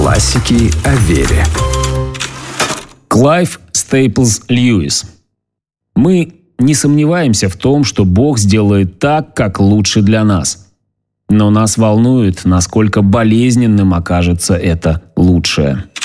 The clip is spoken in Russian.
Классики о вере. Клайв Стейплз Льюис. Мы не сомневаемся в том, что Бог сделает так, как лучше для нас. Но нас волнует, насколько болезненным окажется это лучшее.